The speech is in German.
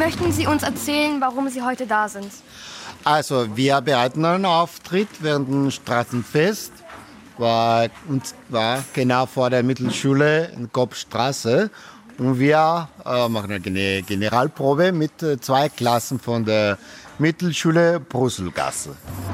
möchten Sie uns erzählen, warum Sie heute da sind? Also, wir bereiten einen Auftritt während dem Straßenfest. War genau vor der Mittelschule in Kopfstraße. Und wir machen eine Generalprobe mit 2 Klassen von der Mittelschule Brüsselgasse.